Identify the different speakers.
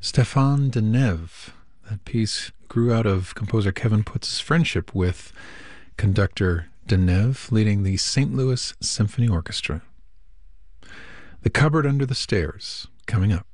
Speaker 1: Stéphane Deneuve. That piece grew out of composer Kevin Putz's friendship with conductor Deneuve, leading the St. Louis Symphony Orchestra. The Cupboard Under the Stairs, coming up.